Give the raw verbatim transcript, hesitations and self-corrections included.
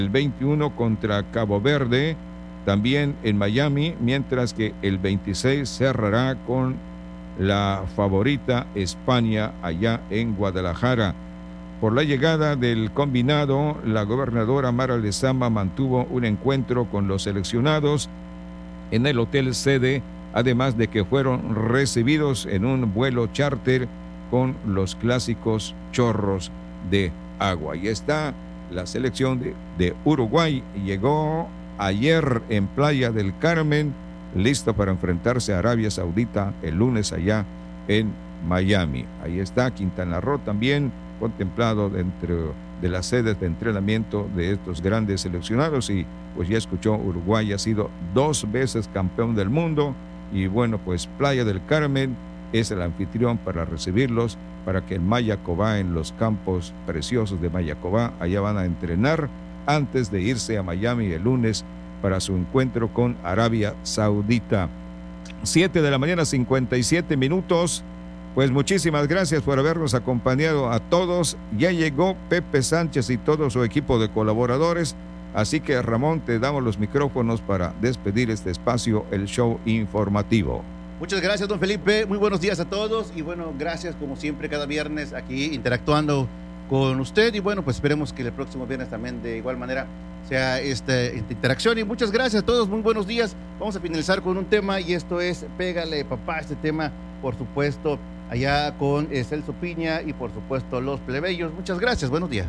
el veintiuno contra Cabo Verde, también en Miami, mientras que el veintiséis cerrará con la favorita España allá en Guadalajara. Por la llegada del combinado, la gobernadora Mara Lezama mantuvo un encuentro con los seleccionados en el hotel sede, además de que fueron recibidos en un vuelo charter con los clásicos chorros de agua. Y está la selección de, de Uruguay, llegó ayer en Playa del Carmen, lista para enfrentarse a Arabia Saudita el lunes allá en Miami. Ahí está Quintana Roo también contemplado dentro de las sedes de entrenamiento de estos grandes seleccionados. Y pues ya escuchó, Uruguay ha sido dos veces campeón del mundo y bueno, pues Playa del Carmen es el anfitrión para recibirlos, para que en Mayacobá, en los campos preciosos de Mayacobá, allá van a entrenar antes de irse a Miami el lunes para su encuentro con Arabia Saudita. Siete de la mañana, cincuenta y siete minutos. Pues muchísimas gracias por habernos acompañado a todos. Ya llegó Pepe Sánchez y todo su equipo de colaboradores. Así que, Ramón, te damos los micrófonos para despedir este espacio, el show informativo. Muchas gracias, don Felipe. Muy buenos días a todos. Y bueno, gracias como siempre cada viernes aquí interactuando con usted. Y bueno, pues esperemos que el próximo viernes también de igual manera sea esta, esta interacción. Y muchas gracias a todos. Muy buenos días. Vamos a finalizar con un tema y esto es Pégale Papá. Este tema, por supuesto, allá con Celso Piña y por supuesto los plebeyos. Muchas gracias. Buenos días.